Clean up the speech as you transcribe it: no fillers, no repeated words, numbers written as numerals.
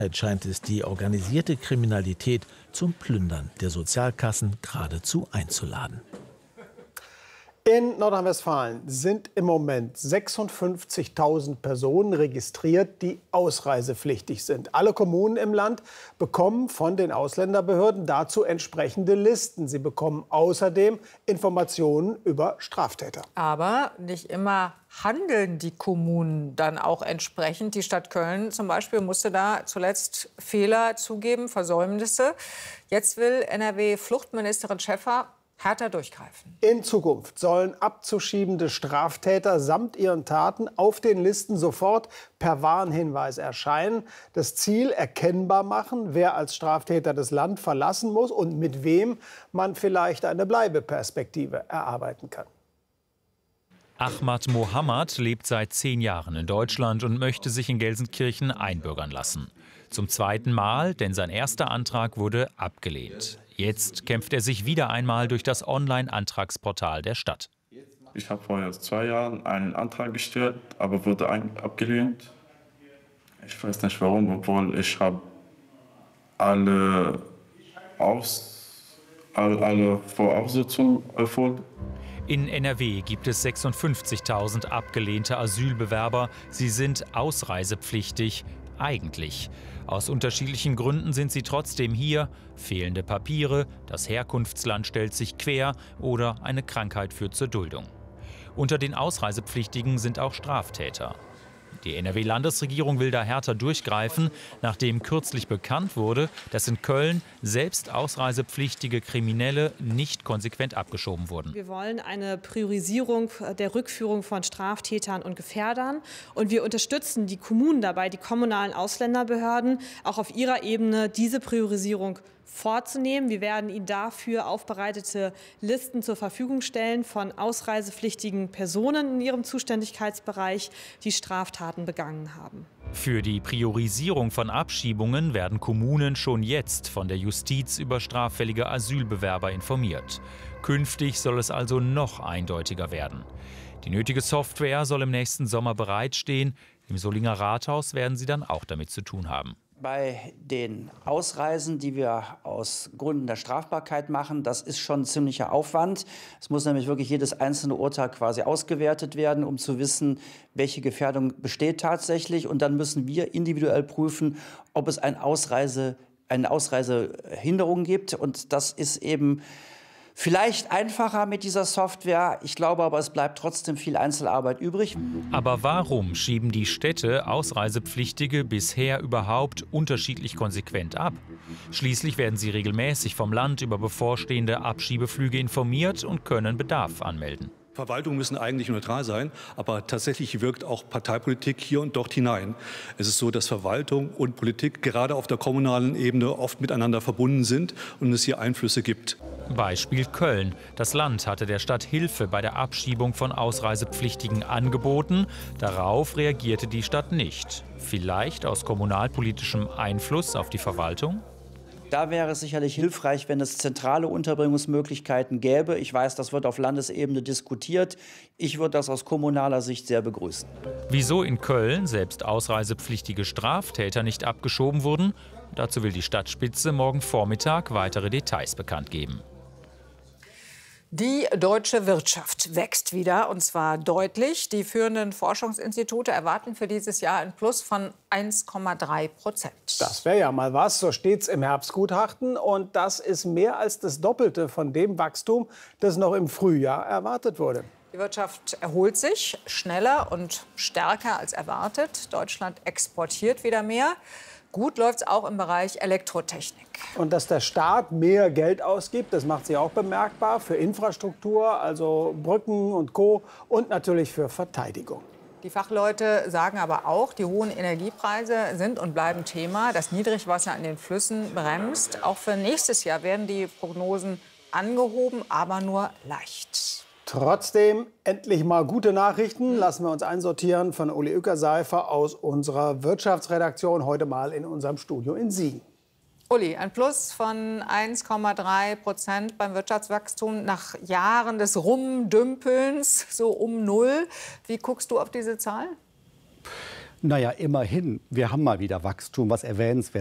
Scheint es die organisierte Kriminalität zum Plündern der Sozialkassen geradezu einzuladen. In Nordrhein-Westfalen sind im Moment 56.000 Personen registriert, die ausreisepflichtig sind. Alle Kommunen im Land bekommen von den Ausländerbehörden dazu entsprechende Listen. Sie bekommen außerdem Informationen über Straftäter. Aber nicht immer handeln die Kommunen dann auch entsprechend. Die Stadt Köln zum Beispiel musste da zuletzt Fehler zugeben, Versäumnisse. Jetzt will NRW-Fluchtministerin Schäffer härter durchgreifen. In Zukunft sollen abzuschiebende Straftäter samt ihren Taten auf den Listen sofort per Warnhinweis erscheinen. Das Ziel erkennbar machen, wer als Straftäter das Land verlassen muss und mit wem man vielleicht eine Bleibeperspektive erarbeiten kann. Ahmad Mohammed lebt seit 10 Jahren in Deutschland und möchte sich in Gelsenkirchen einbürgern lassen. Zum zweiten Mal, denn sein erster Antrag wurde abgelehnt. Jetzt kämpft er sich wieder einmal durch das Online-Antragsportal der Stadt. Ich habe vor 2 Jahren einen Antrag gestellt, aber wurde abgelehnt. Ich weiß nicht warum, obwohl ich habe alle Voraussetzungen erfüllt. In NRW gibt es 56.000 abgelehnte Asylbewerber. Sie sind ausreisepflichtig. Eigentlich. Aus unterschiedlichen Gründen sind sie trotzdem hier. Fehlende Papiere, das Herkunftsland stellt sich quer oder eine Krankheit führt zur Duldung. Unter den Ausreisepflichtigen sind auch Straftäter. Die NRW-Landesregierung will da härter durchgreifen, nachdem kürzlich bekannt wurde, dass in Köln selbst ausreisepflichtige Kriminelle nicht konsequent abgeschoben wurden. Wir wollen eine Priorisierung der Rückführung von Straftätern und Gefährdern. Und wir unterstützen die Kommunen dabei, die kommunalen Ausländerbehörden, auch auf ihrer Ebene diese Priorisierung vorzunehmen. Wir werden Ihnen dafür aufbereitete Listen zur Verfügung stellen von ausreisepflichtigen Personen in ihrem Zuständigkeitsbereich, die Straftaten begangen haben. Für die Priorisierung von Abschiebungen werden Kommunen schon jetzt von der Justiz über straffällige Asylbewerber informiert. Künftig soll es also noch eindeutiger werden. Die nötige Software soll im nächsten Sommer bereitstehen. Im Solinger Rathaus werden sie dann auch damit zu tun haben. Bei den Ausreisen, die wir aus Gründen der Strafbarkeit machen, das ist schon ein ziemlicher Aufwand. Es muss nämlich wirklich jedes einzelne Urteil quasi ausgewertet werden, um zu wissen, welche Gefährdung besteht tatsächlich. Und dann müssen wir individuell prüfen, ob es eine Ausreisehinderung gibt. Und das ist eben vielleicht einfacher mit dieser Software. Ich glaube aber, es bleibt trotzdem viel Einzelarbeit übrig. Aber warum schieben die Städte Ausreisepflichtige bisher überhaupt unterschiedlich konsequent ab? Schließlich werden sie regelmäßig vom Land über bevorstehende Abschiebeflüge informiert und können Bedarf anmelden. Verwaltungen müssen eigentlich neutral sein, aber tatsächlich wirkt auch Parteipolitik hier und dort hinein. Es ist so, dass Verwaltung und Politik gerade auf der kommunalen Ebene oft miteinander verbunden sind und es hier Einflüsse gibt. Beispiel Köln. Das Land hatte der Stadt Hilfe bei der Abschiebung von Ausreisepflichtigen angeboten. Darauf reagierte die Stadt nicht. Vielleicht aus kommunalpolitischem Einfluss auf die Verwaltung? Da wäre es sicherlich hilfreich, wenn es zentrale Unterbringungsmöglichkeiten gäbe. Ich weiß, das wird auf Landesebene diskutiert. Ich würde das aus kommunaler Sicht sehr begrüßen. Wieso in Köln selbst ausreisepflichtige Straftäter nicht abgeschoben wurden? Dazu will die Stadtspitze morgen Vormittag weitere Details bekannt geben. Die deutsche Wirtschaft wächst wieder, und zwar deutlich. Die führenden Forschungsinstitute erwarten für dieses Jahr ein Plus von 1,3%. Das wäre ja mal was, so steht's im Herbstgutachten. Und das ist mehr als das Doppelte von dem Wachstum, das noch im Frühjahr erwartet wurde. Die Wirtschaft erholt sich schneller und stärker als erwartet. Deutschland exportiert wieder mehr. Gut läuft es auch im Bereich Elektrotechnik. Und dass der Staat mehr Geld ausgibt, das macht sich auch bemerkbar für Infrastruktur, also Brücken und Co. und natürlich für Verteidigung. Die Fachleute sagen aber auch, die hohen Energiepreise sind und bleiben Thema. Das Niedrigwasser an den Flüssen bremst. Auch für nächstes Jahr werden die Prognosen angehoben, aber nur leicht. Trotzdem endlich mal gute Nachrichten. Lassen wir uns einsortieren von Uli Uecker-Seifer aus unserer Wirtschaftsredaktion, heute mal in unserem Studio in Siegen. Uli, ein Plus von 1,3% beim Wirtschaftswachstum nach Jahren des Rumdümpelns, so um Null. Wie guckst du auf diese Zahl? Naja, immerhin, wir haben mal wieder Wachstum, was erwähnenswert